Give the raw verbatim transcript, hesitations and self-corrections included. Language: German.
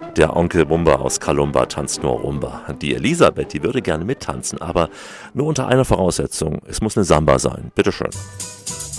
Der Onkel Bumba aus Kalumba tanzt nur Rumba. Die Elisabeth, die würde gerne mittanzen, aber nur unter einer Voraussetzung. Es muss eine Samba sein. Bitteschön.